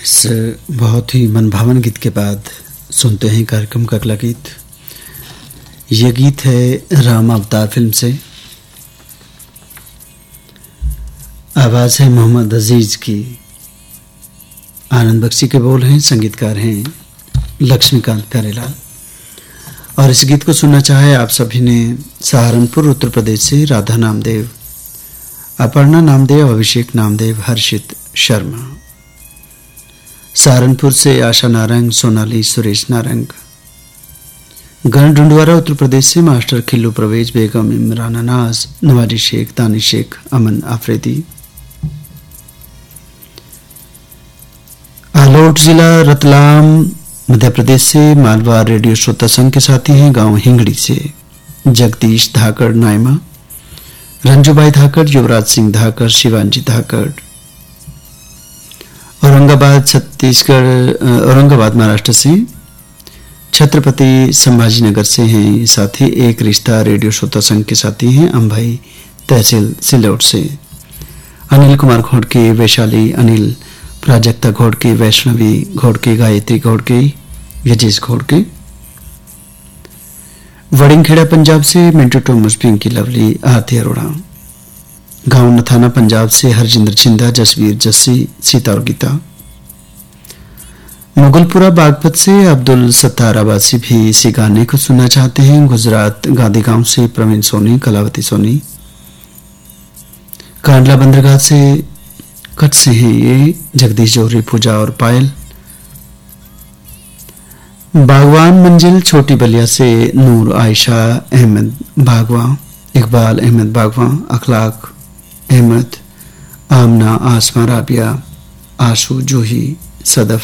इस बहुत ही मनभावन गीत के बाद सुनते हैं कार्यक्रम का अगला गीत। यह गीत है राम अवतार फिल्म से। आवाज़ है मोहम्मद अजीज़ की, आनंद बख्शी के बोल हैं, संगीतकार हैं लक्ष्मीकांत प्यारेलाल। और इस गीत को सुनना चाहे आप सभी ने सहारनपुर उत्तर प्रदेश से राधा नामदेव, अपर्णा नामदेव, अभिषेक नामदेव, हर्षित शर्मा। सहारनपुर से आशा नारंग, सोनाली, सुरेश नारंग। गण ढूंढवारा उत्तर प्रदेश से मास्टर खिल्लू प्रवेश, बेगम इमरान नाज, नवाजी शेख, दानिश शेख, अमन आफरीदी। आलोट जिला रतलाम मध्य प्रदेश से मालवा रेडियो श्रोता संघ के साथी हैं गांव हिंगड़ी से जगदीश धाकड़, नायमा, रंजूबाई धाकड़, युवराज सिंह धाकड़, शिवांजी धाकड़। औरंगाबाद छत्तीसगढ़, औरंगाबाद महाराष्ट्र से छत्रपति संभाजीनगर से हैं साथी एक रिश्ता रेडियो श्रोता संघ के साथी हैं अंभाई तहसील सिल्लोड से। अनिल कुमार घोड़के, वैशाली अनिल, प्राजक्ता घोड़के, वैष्णवी घोड़के, गायत्री घोड़के, यजेश घोड़के। वड़िंगखेड़ा पंजाब से मिंटू टोमस, पिंकी लवली, आरती अरोड़ा। गांव नथाना पंजाब से हरजिंदर छिंदा, जसवीर जस्सी, सीता और गीता। मुगलपुरा बागपत से अब्दुल सत्तार आबासी भी इसी गाने को सुनना चाहते हैं। गुजरात गांधीगांव से प्रवीण सोनी, कलावती सोनी। कांडला बंदरगाह से कट से हैं ये जगदीश जोहरी, पूजा और पायल। बागवान मंजिल छोटी बलिया से नूर आयशा अहमद बागवा, इकबाल अहमद बागवा, अखलाक अहमद, आमना, आसमा, राबिया, आशू, जूही, सदफ,